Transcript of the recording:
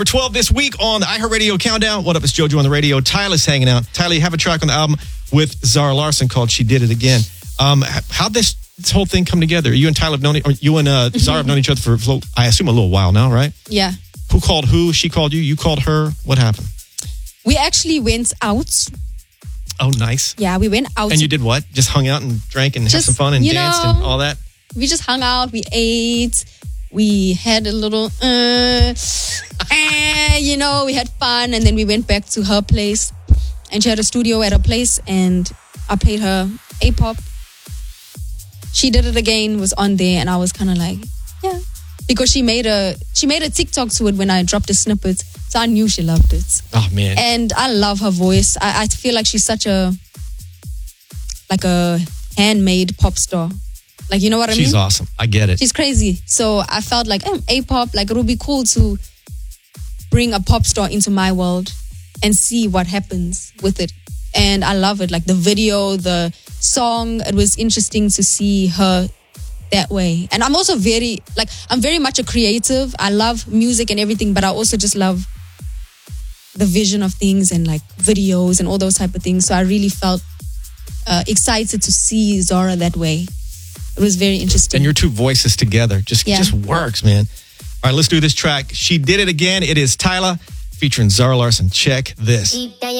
For 12 this week on the iHeartRadio Countdown. What up? It's JoJo on the radio. Tyler's hanging out. Tyler, you have a track on the album with Zara Larsson called She Did It Again. How'd this whole thing come together? You and Tyler have known it, or you and Zara have known each other for, I assume, a little while now, right? Yeah. Who called who? She called you? You called her? What happened? We actually went out. Oh, nice. Yeah, we went out. And you did what? Just hung out and drank and had some fun and danced and all that? We just hung out. We ate. We had a little, we had fun. And then we went back to her place. And she had a studio at her place. And I played her A-pop. She Did It Again was on there. And I was kind of like, yeah. Because she made a TikTok to it when I dropped the snippets. So I knew she loved it. Oh, man. And I love her voice. I feel like she's such a handmade pop star. Like, you know what I mean? She's awesome. I get it. She's crazy. So I felt like A-pop, like it would be cool to bring a pop star into my world and see what happens with it. And I love it. Like the video, the song, it was interesting to see her that way. And I'm also I'm very much a creative. I love music and everything, but I also just love the vision of things and like videos and all those type of things. So I really felt excited to see Zara that way. It was very interesting. And your two voices together just works, man. All right, let's do this track. She Did It Again. It is Tyler featuring Zara Larsson. Check this.